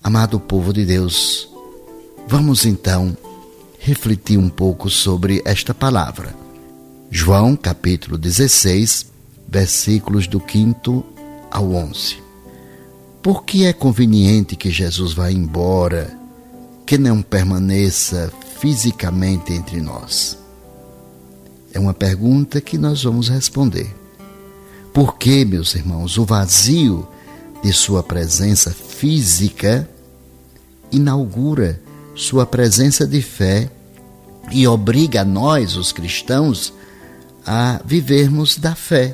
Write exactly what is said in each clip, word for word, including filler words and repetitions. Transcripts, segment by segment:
Amado povo de Deus, vamos então refletir um pouco sobre esta palavra. João capítulo dezesseis, versículos do quinto ao onze. Por que é conveniente que Jesus vá embora, que não permaneça fisicamente entre nós? É uma pergunta que nós vamos responder. Por que, meus irmãos, o vazio de sua presença física inaugura sua presença de fé e obriga a nós, os cristãos, a vivermos da fé,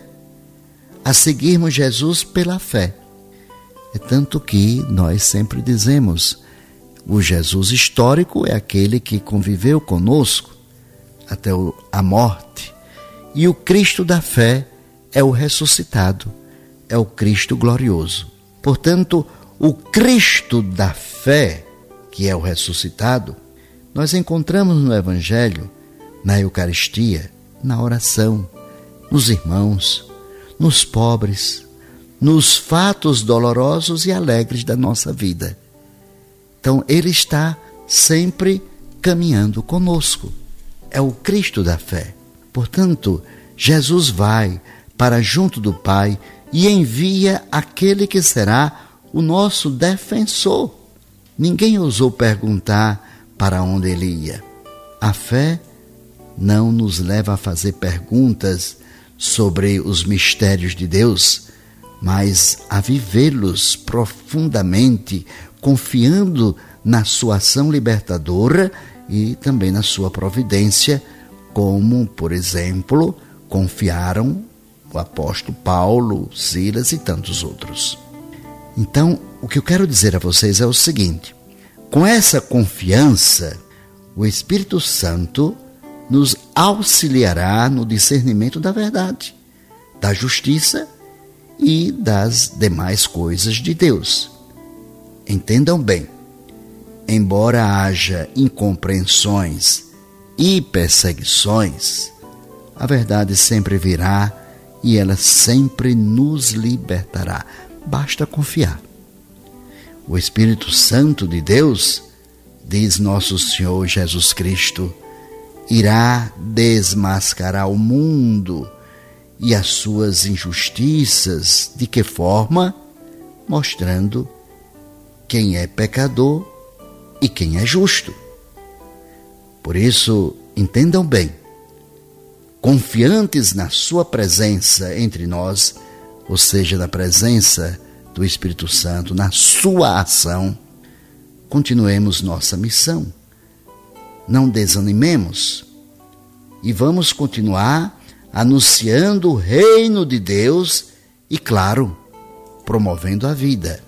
a seguirmos Jesus pela fé? É tanto que nós sempre dizemos, o Jesus histórico é aquele que conviveu conosco até a morte, e o Cristo da fé é o ressuscitado, é o Cristo glorioso. Portanto, o Cristo da fé, que é o ressuscitado, nós encontramos no Evangelho, na Eucaristia, na oração, nos irmãos, nos pobres, nos fatos dolorosos e alegres da nossa vida. Então, Ele está sempre caminhando conosco. É o Cristo da fé. Portanto, Jesus vai para junto do Pai e envia aquele que será o nosso defensor. Ninguém ousou perguntar para onde ele ia. A fé não nos leva a fazer perguntas sobre os mistérios de Deus, mas a vivê-los profundamente, confiando na sua ação libertadora e também na sua providência, como, por exemplo, confiaram o apóstolo Paulo, Silas e tantos outros. Então, o que eu quero dizer a vocês é o seguinte: com essa confiança, o Espírito Santo nos auxiliará no discernimento da verdade, da justiça e das demais coisas de Deus. Entendam bem, embora haja incompreensões e perseguições, a verdade sempre virá e ela sempre nos libertará. Basta confiar. O Espírito Santo de Deus, diz nosso Senhor Jesus Cristo, irá desmascarar o mundo e as suas injustiças. De que forma? Mostrando quem é pecador e quem é justo. Por isso, entendam bem, confiantes na sua presença entre nós, ou seja, na presença do Espírito Santo, na sua ação, continuemos nossa missão. Não desanimemos e vamos continuar anunciando o reino de Deus e, claro, promovendo a vida.